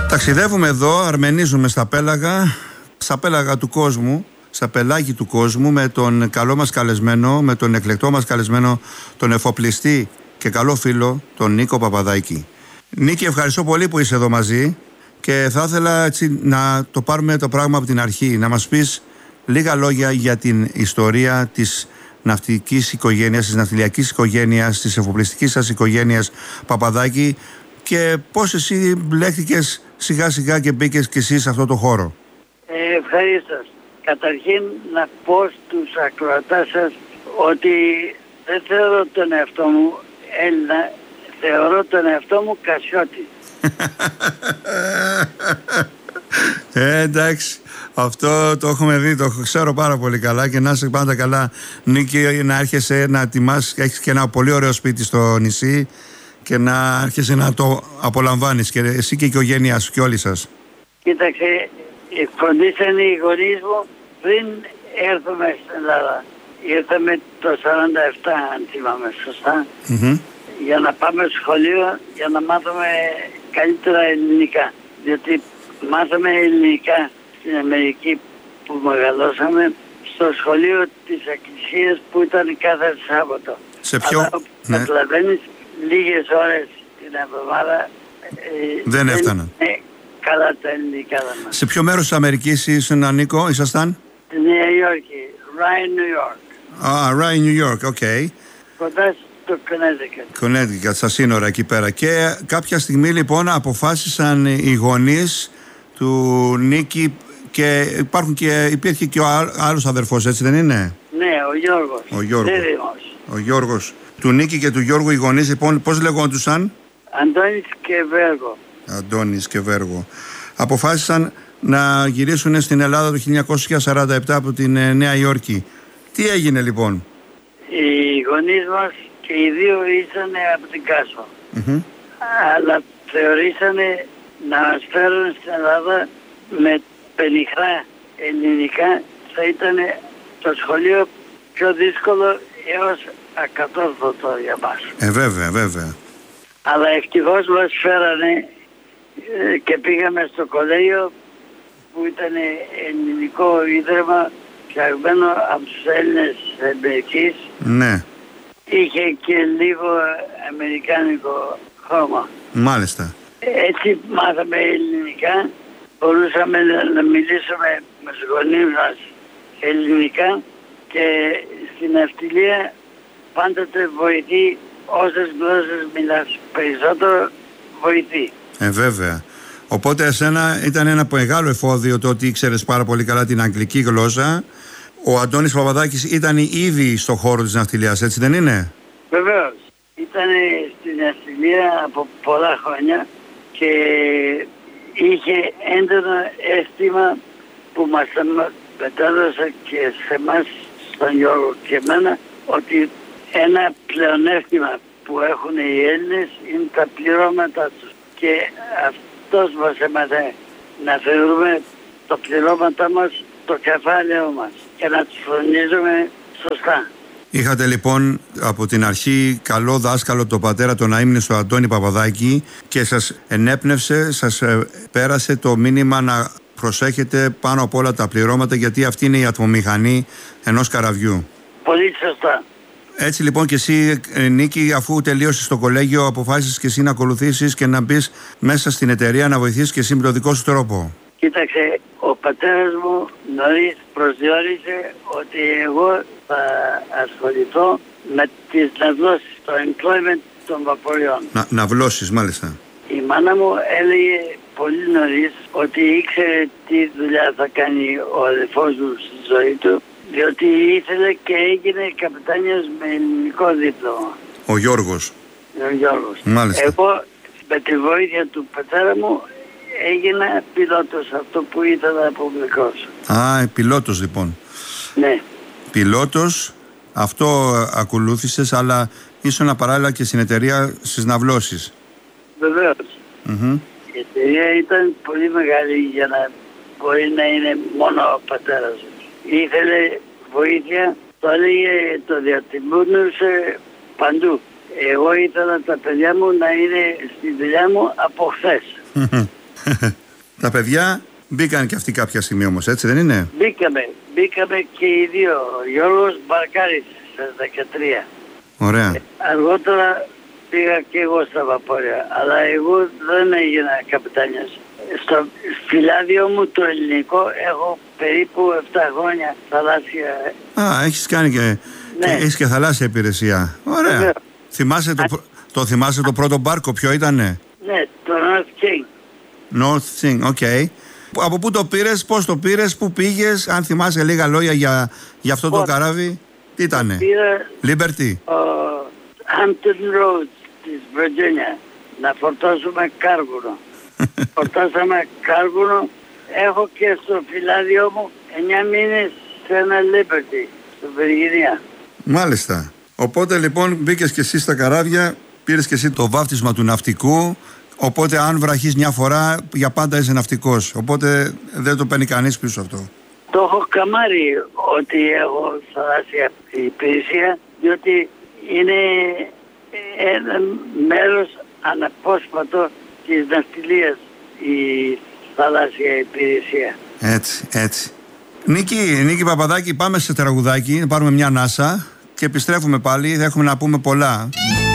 Ταξιδεύουμε εδώ, αρμενίζουμε στα πέλαγα του κόσμου, στα πελάγη του κόσμου, με τον καλό μας καλεσμένο, με τον εκλεκτό μας καλεσμένο, τον εφοπλιστή και καλό φίλο, τον Νίκο Παπαδάκη. Νίκη, ευχαριστώ πολύ που είσαι εδώ μαζί και θα ήθελα έτσι να το πάρουμε το πράγμα από την αρχή, να μας πεις λίγα λόγια για την ιστορία της ναυτικής οικογένειας, της ναυτιλιακής οικογένειας, της εφοπλιστικής σας οικογένειας Παπαδάκη και πώς εσύ μπλέχτηκες σιγά σιγά και μπήκες και εσύ σε αυτό το χώρο. Ευχαριστώ. Καταρχήν να πω στους ακροατάς σας ότι δεν θεωρώ τον εαυτό μου Έλληνα, θεωρώ τον εαυτό μου Κασιώτη. Εντάξει, αυτό το έχουμε δει, το ξέρω πάρα πολύ καλά και να είσαι πάντα καλά, Νίκη, να έρχεσαι να τιμάς, έχεις και ένα πολύ ωραίο σπίτι στο νησί και να έρχεσαι να το απολαμβάνεις και εσύ και η οικογένειά σου και όλοι σας. Κοίταξε, φροντίσανε οι γονείς μου πριν έρθουμε στην Ελλάδα. Ήρθαμε το 47, αν θυμάμαι σωστά, για να πάμε στο σχολείο για να μάθουμε καλύτερα ελληνικά. Διότι μάθαμε ελληνικά στην Αμερική που μεγαλώσαμε στο σχολείο της Εκκλησίας που ήταν κάθε Σάββατο. Σε ποιο? Αλλά καταλαβαίνεις, λίγες ώρες την εβδομάδα δεν έφταναν. Καλά τα ελληνικά μας. Σε ποιο μέρος της Αμερικής ήσουν, Νίκο, ήσασταν? Στη Νέα Υόρκη, Ryan, New York. Ryan, New York, οκ. Κοντά στο Connecticut, στα σύνορα εκεί πέρα. Και κάποια στιγμή λοιπόν αποφάσισαν οι γονείς του Νίκη και υπήρχε και ο άλλος αδερφός, έτσι δεν είναι? Ναι, ο Γιώργος. Ο Γιώργος. Του Νίκη και του Γιώργου οι γονείς λοιπόν πώς λεγόντουσαν? Αντώνης και Βέργο. Αποφάσισαν να γυρίσουν στην Ελλάδα το 1947 από την Νέα Υόρκη. Τι έγινε λοιπόν? Οι γονείς μας και οι δύο ήσαν από την Κάσο. Αλλά θεωρήσανε να μας φέρουν στην Ελλάδα με πενιχρά ελληνικά. Θα ήταν το σχολείο πιο δύσκολο έως ακατόρθωτο για μας. Βέβαια. Αλλά ευτυχώς μας φέρανε και πήγαμε στο κολέγιο που ήταν ελληνικό ίδρυμα φτιαγμένο από τους Έλληνες Αμερικής. Ναι. Είχε και λίγο αμερικάνικο χρώμα. Μάλιστα. Έτσι μάθαμε ελληνικά, μπορούσαμε να μιλήσουμε με τους γονείς μας ελληνικά και στην ναυτιλία πάντοτε βοηθεί όσες γλώσσες μιλάς. Περισσότερο βοηθεί. Βέβαια. Οπότε εσένα ήταν ένα μεγάλο εφόδιο το ότι ήξερες πάρα πολύ καλά την αγγλική γλώσσα. Ο Αντώνης Παπαδάκης ήταν ήδη στο χώρο της ναυτιλίας, έτσι δεν είναι? Βεβαίως. Ήταν στην ναυτιλία από πολλά χρόνια και είχε έντονο αίσθημα που μας μετέδωσε και σε εμάς, στον Γιώργο και εμένα, ότι ένα πλεονέκτημα που έχουν οι Έλληνες είναι τα πληρώματα τους. Και αυτός μας έμαθε να θεωρούμε τα πληρώματα μας το κεφάλαιο μας και να τους φροντίζουμε σωστά. Είχατε λοιπόν από την αρχή καλό δάσκαλο, τον πατέρα, τον αείμνηστο Αντώνη Παπαδάκη, και σας ενέπνευσε, σας πέρασε το μήνυμα να προσέχετε πάνω απ' όλα τα πληρώματα, γιατί αυτή είναι η ατμομηχανή ενός καραβιού. Πολύ σωστά. Έτσι λοιπόν και εσύ, Νίκη, αφού τελείωσες το κολέγιο, αποφάσισες και εσύ να ακολουθήσεις και να μπεις μέσα στην εταιρεία να βοηθήσεις και εσύ με τον δικό σου τρόπο. Κοίταξε, ο πατέρας μου νωρίς προσδιορίσε ότι εγώ θα ασχοληθώ με τις ναυλώσεις, το employment των βαποριών. Ναυλώσεις, μάλιστα. Η μάνα μου έλεγε πολύ νωρίς ότι ήξερε τι δουλειά θα κάνει ο αδελφός μου στη ζωή του, διότι ήθελε και έγινε καπετάνιος με ελληνικό δίπλωμα. Ο Γιώργος. Μάλιστα. Εγώ με τη βοήθεια του πατέρα μου έγινα πιλότος, αυτό που ήθελα να publikώσω. Πιλότος λοιπόν. Ναι. Πιλότος, αυτό ακολούθησες, αλλά ήσουν παράλληλα και στην εταιρεία στις ναυλώσεις. Βεβαίως. Η εταιρεία ήταν πολύ μεγάλη για να μπορεί να είναι μόνο ο πατέρας μου. Ήθελε βοήθεια, το έλεγε, το διατιμούνουσε παντού. Εγώ ήθελα τα παιδιά μου να είναι στη δουλειά μου από χθες. Τα παιδιά μπήκαν και αυτοί κάποια στιγμή όμως, έτσι δεν είναι? Μπήκαμε και οι δύο. Ο Γιώργος Μπαρκάρης στα 13. Ωραία. Αργότερα πήγα και εγώ στα βαπόρια, αλλά εγώ δεν έγινα καπιτάνιος. Στο φυλάδιο μου το ελληνικό έχω περίπου 7 χρόνια θαλάσσια. Έχεις κάνει και, ναι. Και έχεις και θαλάσσια υπηρεσία. Ωραία. Ναι. Θυμάσαι θυμάσαι το πρώτο μπάρκο, ποιο ήτανε? Ναι, το North King. North King, οκ. Από πού το πήρες, πώς το πήρες, πού πήγες, αν θυμάσαι λίγα λόγια για αυτό το καράβι? Τι ήτανε? Πήρα Liberty. Hampton Roads της Virginia να φορτώσουμε κάργουνο. Φορτώσαμε κάργουνο. Έχω και στο φυλάδιο μου 9 μήνες σε ένα Liberty στο Βεργινία. Μάλιστα. Οπότε λοιπόν μπήκες και εσύ στα καράβια, πήρες και εσύ το βάφτισμα του ναυτικού. Οπότε αν βραχείς μια φορά για πάντα είσαι ναυτικός. Οπότε δεν το παίρνει κανείς πίσω αυτό. Το έχω καμάρει ότι έχω θαλάσσια υπηρεσία, διότι είναι ένα μέρος αναπόσπατο της ναυτιλίας η θαλάσσια υπηρεσία. Έτσι. Νίκη Παπαδάκη, πάμε σε τραγουδάκι, πάρουμε μια ανάσα και επιστρέφουμε πάλι, θα έχουμε να πούμε πολλά.